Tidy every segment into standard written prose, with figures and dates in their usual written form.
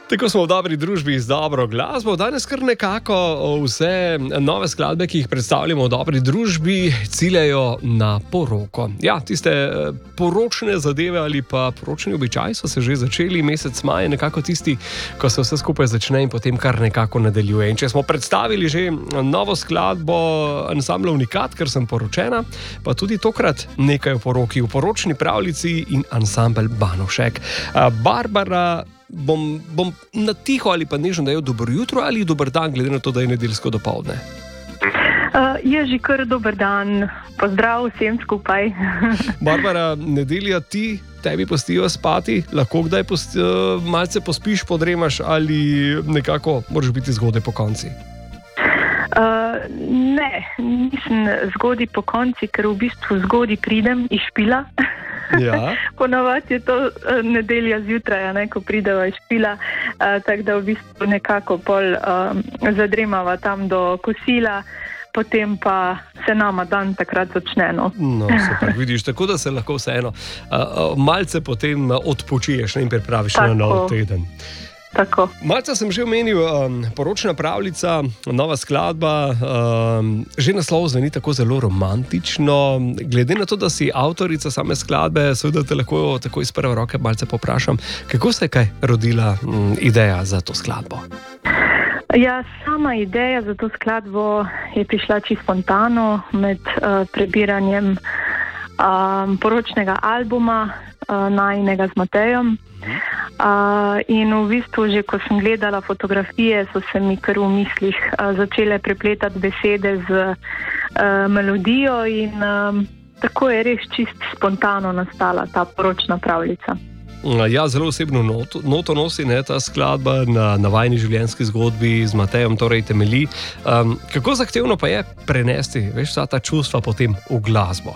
Tako smo v dobri družbi z dobro glasbo. Danes kar nekako vse nove skladbe, ki jih predstavljamo v dobri družbi, ciljajo na poroko. Ja, tiste poročne zadeve ali pa poročni običaji so se že začeli. Mesec maj je nekako tisti, ko se vse skupaj začne in potem kar nekako nadaljuje. In če smo predstavili že novo skladbo ansambla Unikat, ker sem poročena, pa tudi tokrat nekaj o poroki, v poročni pravljici in ansambel Banovšek. Barbara, bom na tiho ali pa nežno dajal dobro jutro ali dober dan, glede na to, da je nedeljsko dopoldne. Je že kar dober dan, pozdrav vsem skupaj. Barbara, nedelja tebi pustijo spati, lahko kdaj malce pospiš, podremaš ali nekako moraš biti zgodaj po konci? Ne, nisem zgodaj po konci, ker v bistvu zgodaj pridem iz špila. Ja. Ponavadi je to nedelja zjutraj, ko prideva iz špila, tako da v bistvu nekako pol zadremava tam do kosila, potem pa se nama dan takrat začne. No, super, vidiš, tako da se lahko vseeno malce potem odpočiješ in pripraviš na nov teden. Tako. Malce sem že omenil, poročna pravljica, nova skladba, že naslov zveni tako zelo romantično. Glede na to, da si avtorica same skladbe, seveda te lahko tako iz prve roke malce poprašam, kako se je kaj rodila ideja za to skladbo? Ja, sama ideja za to skladbo je prišla čisto spontano med prebiranjem poročnega albuma najinega z Matejem. In v bistvu že ko sem gledala fotografije, so se mi kar v mislih začele prepletati besede z melodijo in tako je res čisto spontano nastala ta poročna pravljica. Ja, zelo osebno noto nosi ta skladba na vajni življenjski zgodbi z Matejem, torej temelji. Kako zahtevno pa je prenesti vsa ta čustva potem v glasbo?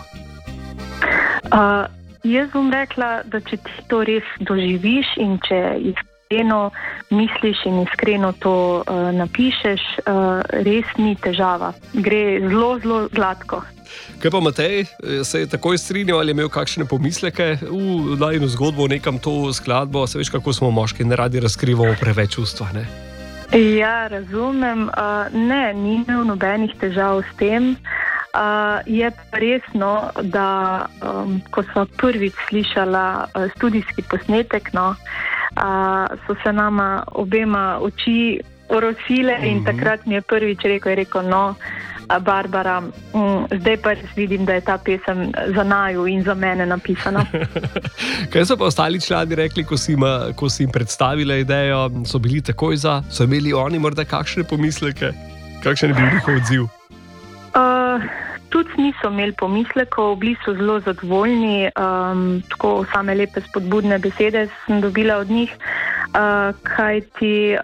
Jaz bom rekla, da če ti to res doživiš in če iskreno misliš in iskreno to napišeš, res ni težava. Gre zelo, zelo gladko. Kaj pa Matej, se je takoj strinjal ali je imel kakšne pomisleke v najino zgodbo, nekam to skladbo? Se veš, kako smo moški, ne radi razkrivamo preveč čustva, ne? Ja, razumem. Ne, ni imel nobenih težav s tem. Je pa resno, da ko sva prvič slišala studijski posnetek, so se nama obema oči orosile in takrat mi je prvič rekel, Barbara, zdaj pa res vidim, da je ta pesem za naju in za mene napisana. Kaj so pa ostali člani rekli, ko si jim predstavila idejo? So bili takoj za? So imeli oni morda kakšne pomisleke? Kakšen je bil njihov odziv? Tudi niso imeli pomislekov, bili so zelo zadovoljni, tako same lepe spodbudne besede sem dobila od njih, kajti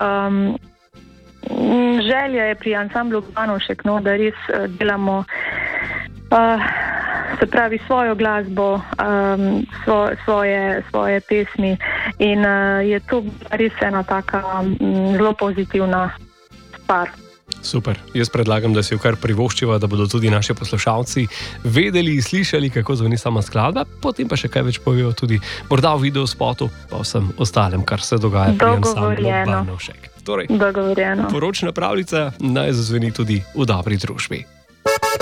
želja je pri ansamblu Banovšek, da res delamo se pravi svojo glasbo, svoje pesmi in je to res ena taka zelo pozitivna stvar. Super, jaz predlagam, da si jo kar privoščiva, da bodo tudi naši poslušalci vedeli in slišali, kako zveni sama skladba, potem pa še kaj več povejo tudi morda v videospotu, pa vsem ostalem, kar se dogaja pri ansamblu Banovšek. Torej, dogovorjeno. Poročna pravljica naj zazveni tudi v dobri družbi.